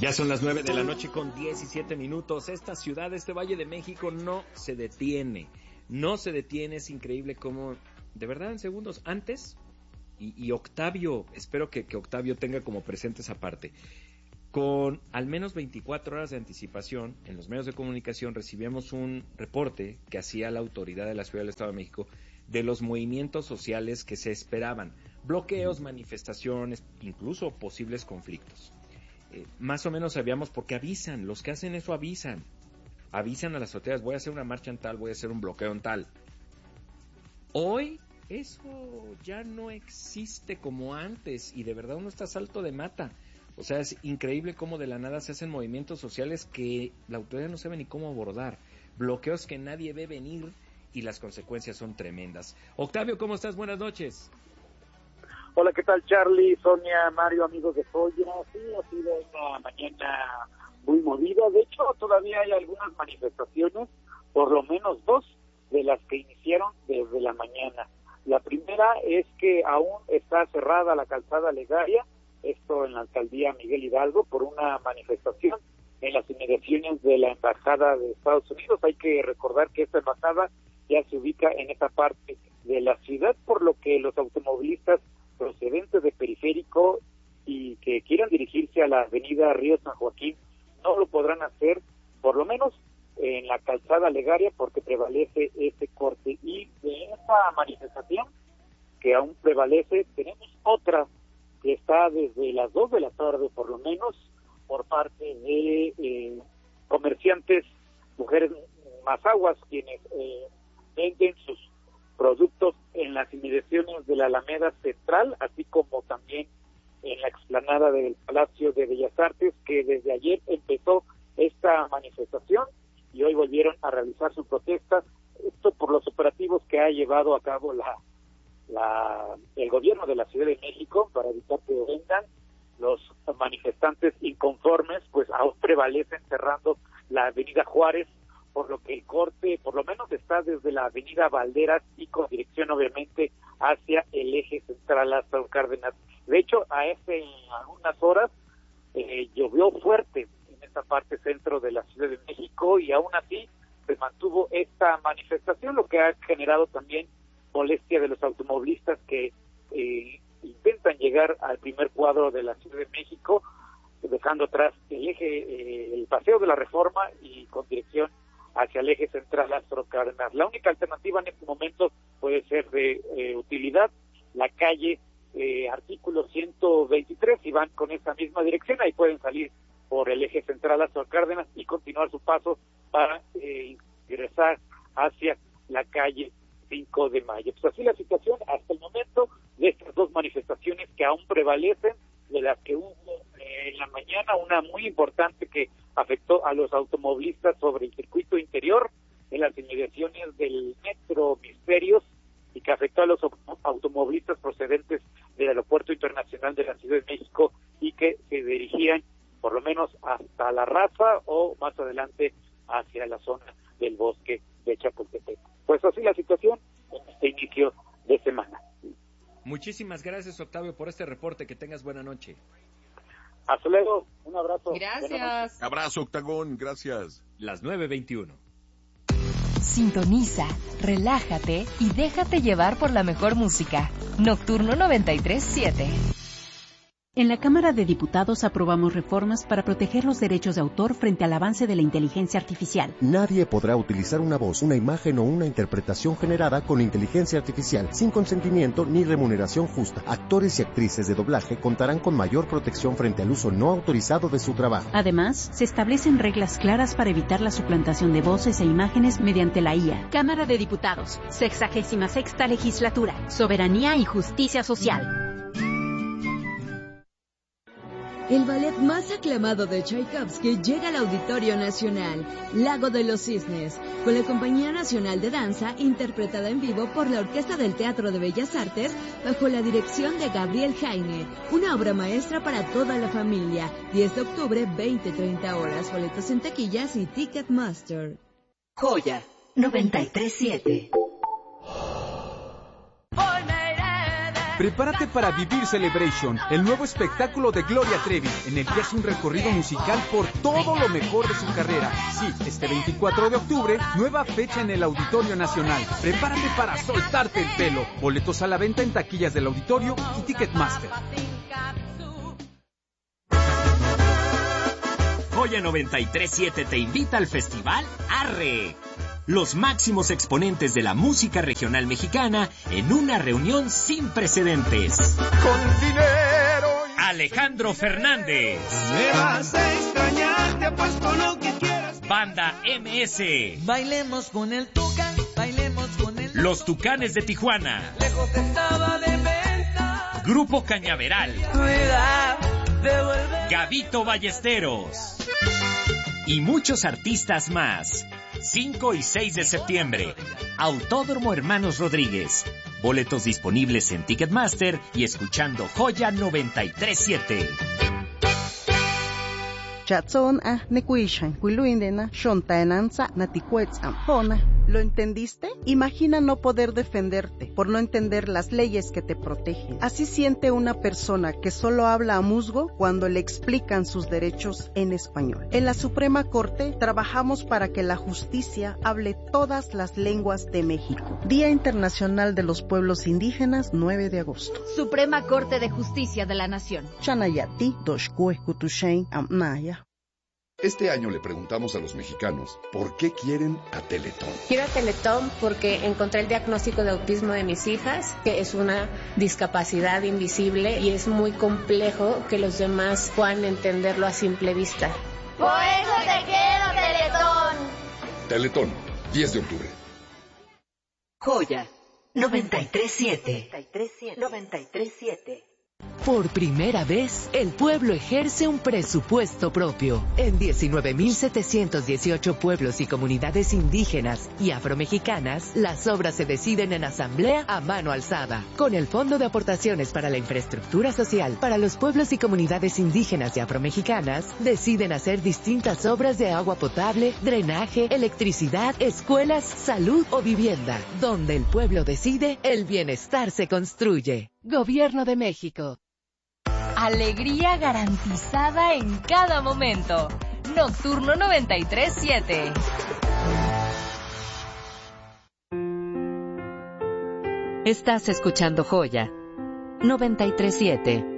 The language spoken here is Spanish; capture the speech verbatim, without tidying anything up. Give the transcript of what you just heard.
Ya son las nueve de la noche con diecisiete minutos. Esta ciudad, este Valle de México no se detiene. No se detiene, es increíble cómo, de verdad, en segundos antes, y, y Octavio, espero que, que Octavio tenga como presente esa parte. Con al menos veinticuatro horas de anticipación, en los medios de comunicación recibimos un reporte que hacía la autoridad de la Ciudad del Estado de México de los movimientos sociales que se esperaban. Bloqueos, manifestaciones, incluso posibles conflictos. Eh, más o menos sabíamos porque avisan, los que hacen eso avisan, avisan a las autoridades, voy a hacer una marcha en tal, voy a hacer un bloqueo en tal. Hoy eso ya no existe como antes y de verdad uno está a salto de mata. O sea, es increíble cómo de la nada se hacen movimientos sociales que la autoridad no sabe ni cómo abordar, bloqueos que nadie ve venir y las consecuencias son tremendas. Octavio, ¿cómo estás? Buenas noches. Hola, ¿qué tal, Charlie, Sonia, Mario, amigos de Joya? Sí, ha sido una mañana muy movida. De hecho, todavía hay algunas manifestaciones, por lo menos dos, de las que iniciaron desde la mañana. La primera es que aún está cerrada la calzada Legaria, esto en la alcaldía Miguel Hidalgo, por una manifestación en las inmediaciones de la Embajada de Estados Unidos. Hay que recordar que esta embajada ya se ubica en esta parte de la ciudad, por lo que los automovilistas procedentes de Periférico y que quieran dirigirse a la avenida Río San Joaquín no lo podrán hacer, por lo menos en la calzada Legaria, porque prevalece este corte. Y de esa manifestación que aún prevalece, tenemos otra que está desde las dos de la tarde, por lo menos, por parte de eh, comerciantes, mujeres mazahuas, quienes eh, venden sus productos en las inmediaciones de la Alameda Central, así como también en la explanada del Palacio de Bellas Artes, que desde ayer empezó esta manifestación y hoy volvieron a realizar su protesta. Esto por los operativos que ha llevado a cabo la, la el gobierno de la Ciudad de México para evitar que vendan. Los manifestantes inconformes pues aún prevalecen cerrando la avenida Juárez, por lo que el corte por lo menos está desde la avenida Valderas y con dirección obviamente hacia el eje central Lázaro Cárdenas. De hecho, a hace algunas horas eh, llovió fuerte en esta parte centro de la Ciudad de México y aún así se mantuvo esta manifestación, lo que ha generado también molestia de los automovilistas que eh, intentan llegar al primer cuadro de la Ciudad de México, dejando atrás el eje, eh, el Paseo de la Reforma y con dirección hacia el eje central Lázaro Cárdenas. La única alternativa en este momento puede ser de eh, utilidad, la calle eh, artículo ciento veintitrés, y van con esa misma dirección, ahí pueden salir por el eje central Lázaro Cárdenas y continuar su paso para eh, ingresar hacia la calle cinco de mayo. Pues así la situación hasta el momento de estas dos manifestaciones que aún prevalecen, de las que hubo eh, en la mañana una muy importante que afectó a los automovilistas sobre el circuito interior en las inmediaciones del Metro Misterios y que afectó a los automovilistas procedentes del Aeropuerto Internacional de la Ciudad de México y que se dirigían por lo menos hasta La Raza o más adelante hacia la zona del bosque de Chapultepec. Pues así la situación en este inicio de semana. Muchísimas gracias, Octavio, por este reporte. Que tengas buena noche. Hasta luego, un abrazo. Gracias. Abrazo, Octagón, gracias. Las nueve veintiuno. Sintoniza, relájate y déjate llevar por la mejor música. Nocturno noventa y tres punto siete. En la Cámara de Diputados aprobamos reformas para proteger los derechos de autor frente al avance de la inteligencia artificial. Nadie podrá utilizar una voz, una imagen o una interpretación generada con inteligencia artificial sin consentimiento ni remuneración justa. Actores y actrices de doblaje contarán con mayor protección frente al uso no autorizado de su trabajo. Además, se establecen reglas claras para evitar la suplantación de voces e imágenes mediante la I A. Cámara de Diputados, sexagésima sexta legislatura, soberanía y justicia social. El ballet más aclamado de Tchaikovsky llega al Auditorio Nacional, Lago de los Cisnes, con la Compañía Nacional de Danza, interpretada en vivo por la Orquesta del Teatro de Bellas Artes, bajo la dirección de Gabriel Jaime. Una obra maestra para toda la familia. diez de octubre, veinte treinta horas. Boletos en taquillas y Ticketmaster. Joya noventa y tres punto siete. Prepárate para Vivir Celebration, el nuevo espectáculo de Gloria Trevi, en el que hace un recorrido musical por todo lo mejor de su carrera. Sí, este veinticuatro de octubre, nueva fecha en el Auditorio Nacional. Prepárate para soltarte el pelo. Boletos a la venta en taquillas del auditorio y Ticketmaster. Joya noventa y tres punto siete te invita al Festival Arre. Los máximos exponentes de la música regional mexicana en una reunión sin precedentes. Con dinero. Alejandro Fernández. Me vas a extrañar, te apuesto lo que quieras. Banda M S. Bailemos con el Tucán, bailemos con el... Los Tucanes de Tijuana. Lejos estaba de venta. Grupo Cañaveral. Cuidado, devuelve. Gabito Ballesteros. Y muchos artistas más. cinco y seis de septiembre. Autódromo Hermanos Rodríguez. Boletos disponibles en Ticketmaster y escuchando Joya noventa y tres punto siete. ¿Lo entendiste? Imagina no poder defenderte por no entender las leyes que te protegen. Así siente una persona que solo habla a musgo cuando le explican sus derechos en español. En la Suprema Corte trabajamos para que la justicia hable todas las lenguas de México. Día Internacional de los Pueblos Indígenas, nueve de agosto. Suprema Corte de Justicia de la Nación. Chanayati, Doshkue, Kutushain, Amnaya. Este año le preguntamos a los mexicanos por qué quieren a Teletón. Quiero a Teletón porque encontré el diagnóstico de autismo de mis hijas, que es una discapacidad invisible y es muy complejo que los demás puedan entenderlo a simple vista. Por eso te quiero, Teletón. Teletón, diez de octubre. Joya noventa y tres punto siete. noventa y tres punto siete. Por primera vez, el pueblo ejerce un presupuesto propio. En diecinueve mil setecientos dieciocho pueblos y comunidades indígenas y afromexicanas, las obras se deciden en asamblea a mano alzada. Con el Fondo de Aportaciones para la Infraestructura Social para los pueblos y comunidades indígenas y afromexicanas, deciden hacer distintas obras de agua potable, drenaje, electricidad, escuelas, salud o vivienda. Donde el pueblo decide, el bienestar se construye. Gobierno de México. Alegría garantizada en cada momento. Nocturno noventa y tres punto siete. Estás escuchando Joya noventa y tres punto siete.